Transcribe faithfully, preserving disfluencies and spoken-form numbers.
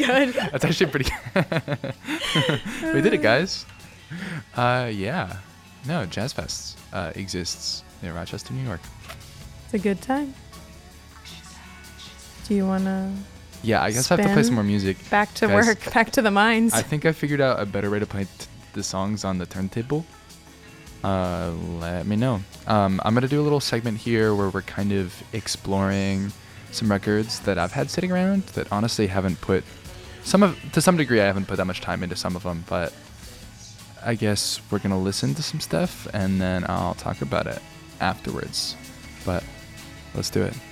good. That's actually pretty good. We did it, guys. Uh, yeah. No, Jazz Fest uh, exists in Rochester, New York. It's a good time. Do you want to Yeah, I guess I have to play some more music. back to Guys, work, back to the mines? I think I figured out a better way to play t- the songs on the turntable. Uh, let me know. Um, I'm going to do a little segment here where we're kind of exploring some records that I've had sitting around that honestly haven't put some of, to some degree, I haven't put that much time into some of them, but I guess we're going to listen to some stuff and then I'll talk about it afterwards. But let's do it.